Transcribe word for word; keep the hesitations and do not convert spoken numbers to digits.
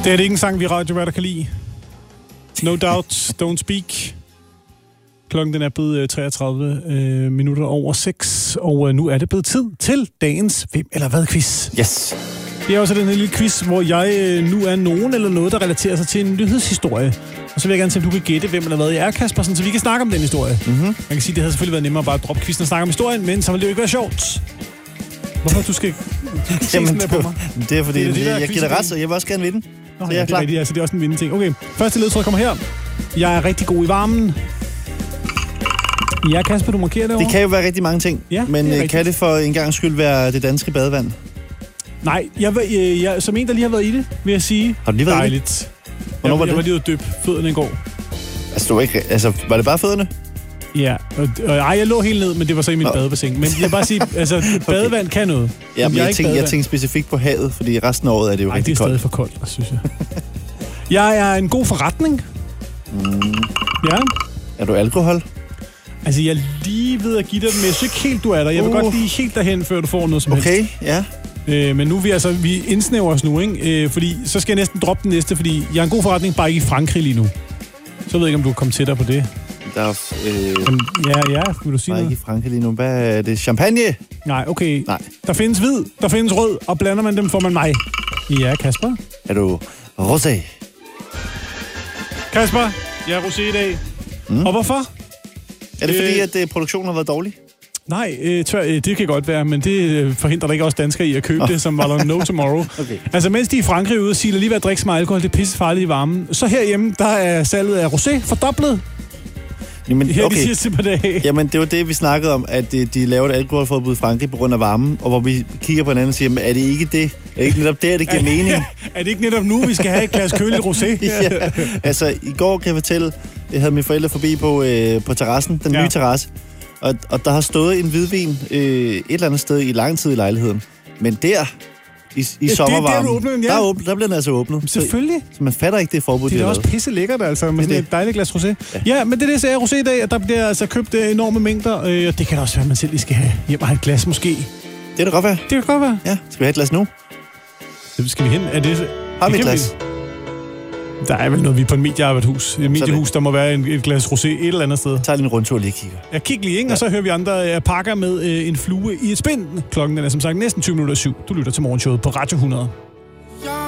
Det er det ikke en sang, vi radioværter kan lide. No doubt, don't speak. Klokken den er blevet treogtredive øh, minutter over seks, og øh, nu er det blevet tid til dagens Hvem eller Hvad quiz. Yes. Det er også den her lille quiz, hvor jeg øh, nu er nogen eller noget, der relaterer sig til en nyhedshistorie. Og så vil jeg gerne se, om du kan gætte, hvem eller hvad jeg er, Kasper, så vi kan snakke om den historie. Mm-hmm. Man kan sige, det havde selvfølgelig været nemmere bare at droppe quizzen og snakke om historien, men så ville det jo ikke være sjovt. Hvorfor du skal se Jamen, sådan der på mig? Det er fordi, det er det, jeg, jeg giver dig ret, så jeg vil også gerne vinde. Nå, så ja, jeg er det klar. er rigtigt, altså det er også en vindende ting. Okay, første ledtråd kommer her. Jeg er rigtig god i varmen. Ja, Kasper, du markerer det over. Det kan jo være rigtig mange ting, ja, men det kan rigtigt. Det for en gang skyld være det danske badevand? Nej, jeg, jeg, jeg, som en, der lige har været i det, vil jeg sige, har du lige været dejligt. I det? Hvornår jeg, var det? Jeg var lige ude at døbe fødderne i går. Altså, du var, ikke, altså, var det bare fødderne? Ja, og, og ej, jeg lå helt ned, men det var så i mit badebassin. Men jeg vil bare sige, altså, badevand okay. kan noget. Ja, men jeg, jeg, tænker, jeg tænker specifikt på havet, fordi resten af året er det jo ej, rigtig koldt. Nej, det er stadig for koldt, synes jeg. Jeg er en god forretning. Mm. Ja. Er du alkohol? Altså, jeg er lige ved at give dig, men jeg synes ikke helt, du er der. Jeg vil uh. godt lige helt derhen, før du får noget som okay, helst. Okay, ja. Øh, men nu er vi altså, vi indsnæver os nu, ikke? Øh, fordi så skal jeg næsten droppe den næste, fordi jeg er en god forretning, bare ikke i Frankrig lige nu. Så ved jeg ikke, om du er kommet tættere på det. Der er, øh... Men, ja, ja, vil du sige noget? ikke i Frankrig lige nu. Hvad er det? Champagne? Nej, okay. Nej. Der findes hvid, der findes rød, og blander man dem, får man mig. Ja, Kasper? Er du rosé? Kasper, jeg er rosé i dag. Mm. Og hvorfor? Er det fordi, øh... at produktionen har været dårlig? Nej, øh, tør, øh, det kan godt være, men det forhindrer der ikke også danskere i at købe oh. det, som var der no tomorrow. Okay. Altså, mens de i Frankrig ude siger, lige ved at drikke så meget alkohol, det er pissefarligt i varmen. Så herhjemme, der er salget af rosé fordoblet. Jamen, her okay. de sidste par dage. Jamen, det var det, vi snakkede om, at de, de laver et alkoholforbud i Frankrig på grund af varmen, og hvor vi kigger på hinanden og siger, men er det ikke det? Er det ikke netop der, det giver mening? Er det ikke netop nu, vi skal have et glas kølig rosé? Ja, altså, i går kan jeg fortælle, jeg havde mine forældre forbi på, øh, på terrassen, den ja. nye terrasse, og, og der har stået en hvidvin øh, et eller andet sted i lang tid i lejligheden. Men der, i, i ja, sommervarmen, det, det, ja. der, åbnet, der bliver den altså åbnet. Selvfølgelig. Så, så man fatter ikke det forbud, det er også pisse lækkert, altså, med det, det. et dejligt glas rosé. Ja. ja, men det er det, så er rosé i dag, at der bliver altså købt enorme mængder, øh, og det kan da også være, at man selv lige skal have hjem og have et glas, måske. Det kan da godt være. Det kan godt være. Ja, skal vi have et glas nu? Det skal vi hen. Er det... Har vi et glas? Der er vel noget, vi er på et mediearbejdshus. Et mediehus, der må være en, et glas rosé et eller andet sted. Tag lige en rundtur lige kigger. Ja, kig lige, ikke? Ja. Og så hører vi andre uh, pakker med uh, en flue i et spind. Klokken er som sagt næsten tyve minutter syv. Du lytter til morgenshowet på Radio hundrede.